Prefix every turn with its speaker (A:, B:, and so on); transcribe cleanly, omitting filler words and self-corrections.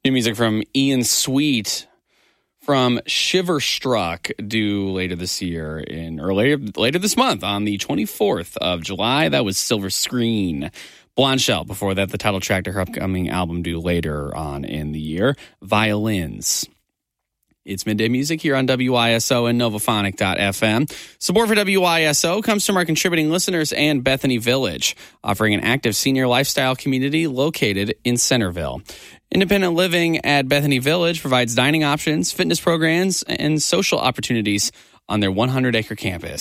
A: New music from Ian Sweet from Shiverstruck, due later this year later this month on the 24th of July. That was Silver Screen. Blonde Shell, before that, the title track to her upcoming album due later on in the year, Violins. It's Midday Music here on WISO and Novophonic.fm. Support for WISO comes from our contributing listeners and Bethany Village, offering an active senior lifestyle community located in Centerville. Independent living at Bethany Village provides dining options, fitness programs, and social opportunities on their 100-acre campus.